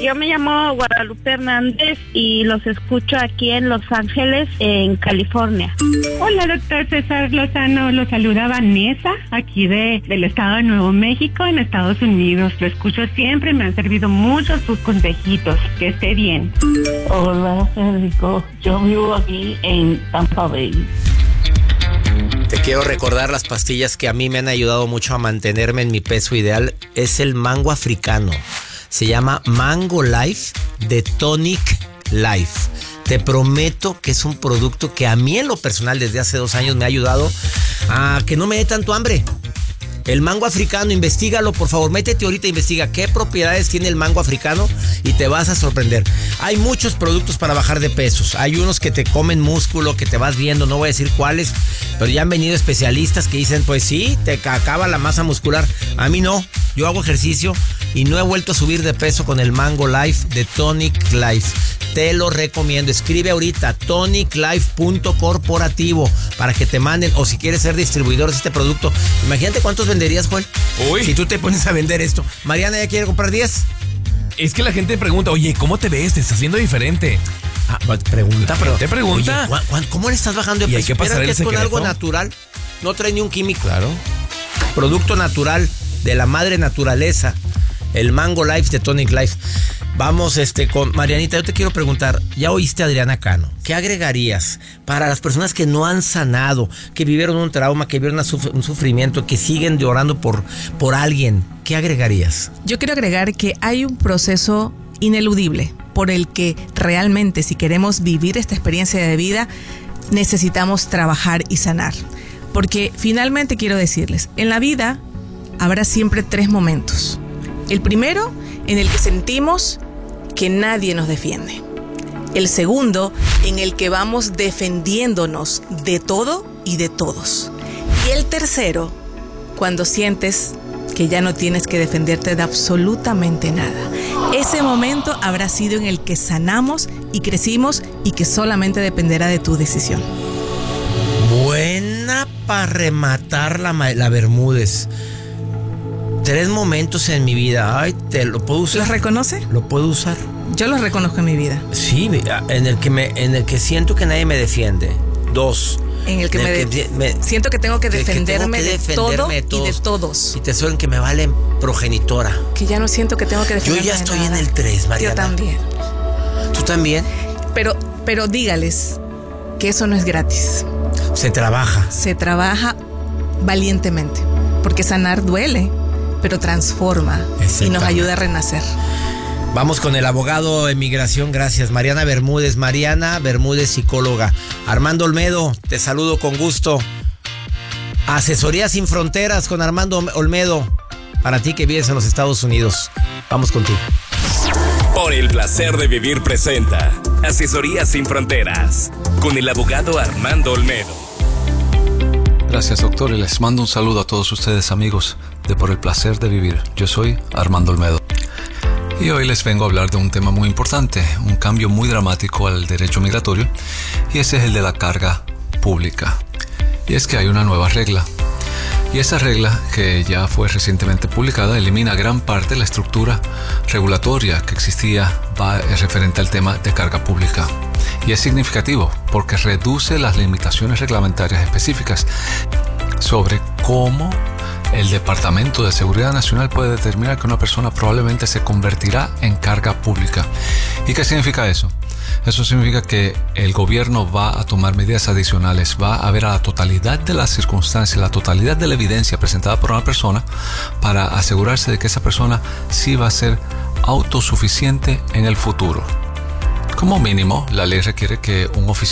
yo me llamo Guadalupe Hernández y los escucho aquí en Los Ángeles, en California. Hola, doctor César Lozano, lo saluda Vanessa, aquí del estado de Nuevo México, en Estados Unidos. Lo escucho siempre, me han servido mucho sus consejitos. Que esté bien. Hola, Federico, yo vivo aquí en Tampa Bay. Te quiero recordar las pastillas que a mí me han ayudado mucho a mantenerme en mi peso ideal. Es el mango africano. Se llama Mango Life de Tonic Life. Te prometo que es un producto que a mí en lo personal desde hace 2 años me ha ayudado a que no me dé tanto hambre. El mango africano, investígalo, por favor, métete ahorita, investiga qué propiedades tiene el mango africano y te vas a sorprender. Hay muchos productos para bajar de pesos. Hay unos que te comen músculo, que te vas viendo, no voy a decir cuáles, pero ya han venido especialistas que dicen, pues sí, te acaba la masa muscular. A mí no, yo hago ejercicio y no he vuelto a subir de peso con el Mango Life de Tonic Life. Te lo recomiendo. Escribe ahorita toniclife.corporativo para que te manden, o si quieres ser distribuidor de este producto. Imagínate cuántos venderías, Juan. Uy. Si tú te pones a vender esto. Mariana, ¿ya quiere comprar 10? Es que la gente pregunta, oye, ¿cómo te ves? Te estás haciendo diferente. Pregunta, pero te pregunta. Oye, Juan, ¿cómo le estás bajando de Y peso? hay que pasar que el es con secreto. algo natural. No trae ni un químico. Claro. Producto natural de la madre naturaleza. El Mango Life de Tonic Life. Vamos con Marianita, yo te quiero preguntar, ya oíste a Adriana Cano, ¿qué agregarías para las personas que no han sanado, que vivieron un trauma, que vivieron un sufrimiento, que siguen llorando por alguien? ¿Qué agregarías? Yo quiero agregar que hay un proceso ineludible por el que realmente, si queremos vivir esta experiencia de vida, necesitamos trabajar y sanar. Porque finalmente quiero decirles, en la vida habrá siempre 3 momentos. El primero, en el que sentimos que nadie nos defiende. El segundo, en el que vamos defendiéndonos de todo y de todos. Y el tercero, cuando sientes que ya no tienes que defenderte de absolutamente nada. Ese momento habrá sido en el que sanamos y crecimos y que solamente dependerá de tu decisión. Buena para rematar la Bermúdez. 3 momentos en mi vida. Ay, ¿te lo puedo usar? ¿Los reconoce? Lo puedo usar. Yo los reconozco en mi vida. Sí, en el que siento que nadie me defiende. 2. En el que siento que tengo que defenderme de todo y de todos. Y te suelen que me valen progenitora. Que ya no siento que tengo que defenderme. Yo ya estoy de nada. en el 3, Mariana. Yo también. ¿Tú también? Pero dígales que eso no es gratis. Se trabaja. Se trabaja valientemente. Porque sanar duele, pero transforma y nos ayuda a renacer. Vamos con el abogado de migración, gracias. Mariana Bermúdez, psicóloga. Armando Olmedo, te saludo con gusto. Asesoría Sin Fronteras con Armando Olmedo. Para ti que vives en los Estados Unidos. Vamos contigo. Por el placer de vivir presenta Asesoría Sin Fronteras con el abogado Armando Olmedo. Gracias, doctor, y les mando un saludo a todos ustedes, amigos de Por el Placer de Vivir. Yo soy Armando Olmedo. Y hoy les vengo a hablar de un tema muy importante, un cambio muy dramático al derecho migratorio, y ese es el de la carga pública. Y es que hay una nueva regla. Y esa regla, que ya fue recientemente publicada, elimina gran parte de la estructura regulatoria que existía referente al tema de carga pública. Y es significativo porque reduce las limitaciones reglamentarias específicas sobre cómo el Departamento de Seguridad Nacional puede determinar que una persona probablemente se convertirá en carga pública. ¿Y qué significa eso? Eso significa que el gobierno va a tomar medidas adicionales, va a ver a la totalidad de las circunstancias, la totalidad de la evidencia presentada por una persona para asegurarse de que esa persona sí va a ser autosuficiente en el futuro. Como mínimo, la ley requiere que un oficial